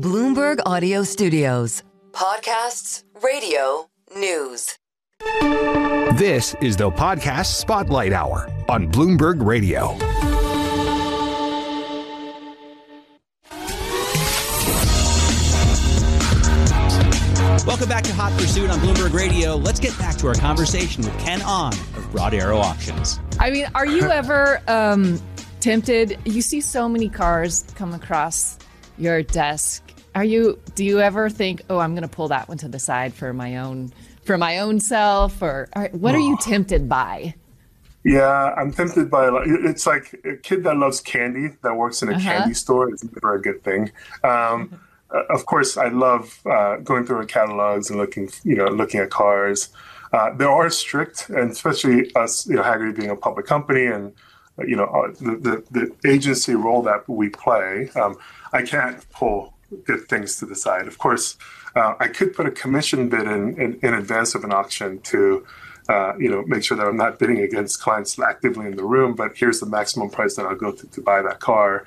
Bloomberg Audio Studios. Podcasts, radio, news. This is the Podcast Spotlight Hour on Bloomberg Radio. Welcome back to Hot Pursuit on Bloomberg Radio. Let's get back to our conversation with Ken On of Broad Arrow Auctions. I mean, are you ever tempted? You see so many cars come across your desk. Do you ever think, oh, I'm going to pull that one to the side for my own self? Or what are you tempted by? Yeah, I'm tempted by, it's like a kid that loves candy that works in a candy store is never a good thing. Of course, I love going through our catalogs and looking at cars. There are strict, and especially us, Hagerty being a public company and the agency role that we play. I can't get things to the side. Of course, I could put a commission bid in advance of an auction to make sure that I'm not bidding against clients actively in the room. But here's the maximum price that I'll go to buy that car.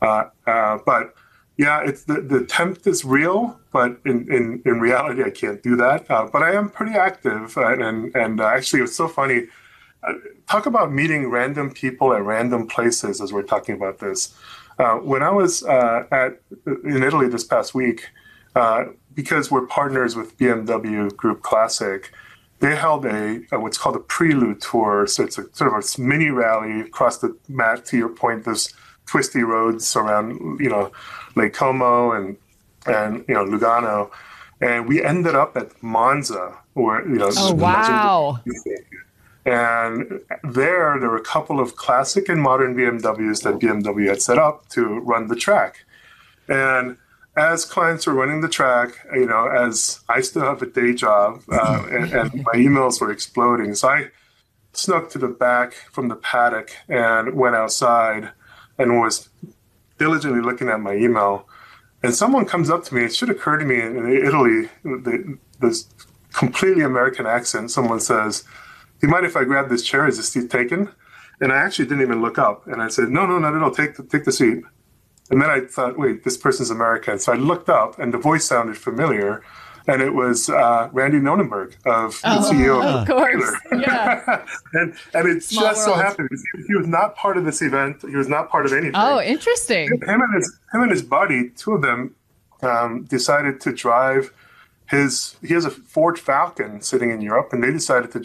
But yeah, it's the tempt is real, but in reality, I can't do that. But I am pretty active, and actually, it's so funny. Talk about meeting random people at random places as we're talking about this. When I was in Italy this past week, because we're partners with BMW Group Classic, they held what's called a prelude tour. So it's a sort of a mini rally across the map. To your point, there's twisty roads around, Lake Como and Lugano, and we ended up at Monza, where Oh wow! And there were a couple of classic and modern BMWs that BMW had set up to run the track. And as clients were running the track, as I still have a day job and my emails were exploding. So I snuck to the back from the paddock and went outside and was diligently looking at my email. And someone comes up to me. It should occur to me in Italy, this completely American accent. Someone says, "Do you mind if I grab this chair? Is this seat taken?" And I actually didn't even look up. And I said, no, not at all. Take the seat. And then I thought, wait, this person's American. So I looked up, and the voice sounded familiar. And it was Randy Nonenberg the CEO of course. Yeah. and it Small just so world. happened he was not part of this event. He was not part of anything. Oh, interesting. Him and his buddy, two of them, decided to drive he has a Ford Falcon sitting in Europe, and they decided to